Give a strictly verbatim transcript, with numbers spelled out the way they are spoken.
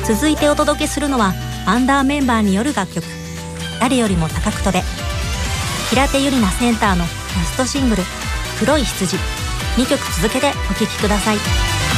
続いてお届けするのはアンダーメンバーによる楽曲誰よりも高く飛べ。平手友梨奈センターのラストシングル黒い羊。にきょく続けてお聴きください。